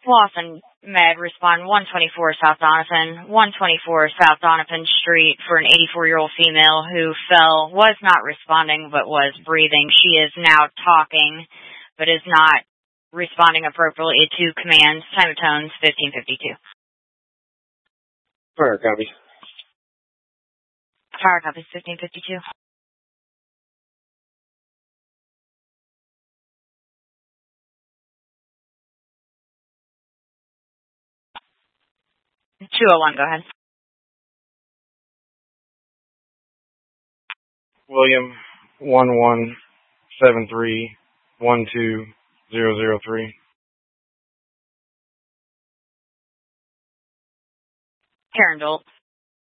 Lawson Med respond 124 South Donovan, 124 South Donovan Street for an 84-year-old female who was not responding but was breathing. She is now talking but is not responding appropriately to commands. Time of tones 15:52. Fire copy. Fire copy 15:52. (201), go ahead. William 1173-12003. Karen Dolt.